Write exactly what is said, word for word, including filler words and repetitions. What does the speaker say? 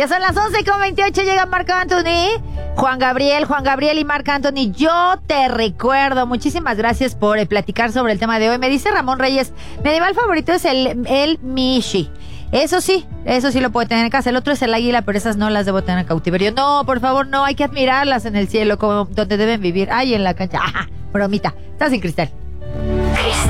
Ya son las once con veintiocho, llega Marc Anthony, Juan Gabriel, Juan Gabriel y Marc Anthony. Yo te recuerdo, muchísimas gracias por eh, platicar sobre el tema de hoy. Me dice Ramón Reyes, mi animal favorito es el, el Mishi. Eso sí, eso sí lo puede tener en casa. El otro es el águila, pero esas no las debo tener en cautiverio. No, por favor, no, hay que admirarlas en el cielo, como donde deben vivir. Ay, en la cancha. Ajá, bromita. Estás sin cristal.